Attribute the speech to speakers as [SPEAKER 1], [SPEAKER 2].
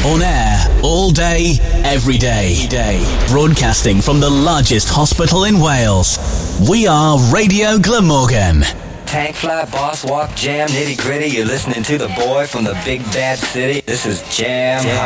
[SPEAKER 1] On air, all day, every day. Broadcasting from the largest hospital in Wales. We are Radio Glamorgan.
[SPEAKER 2] Tank fly, boss walk, jam, nitty gritty. You're listening to the boy from the big bad city. This is Jam.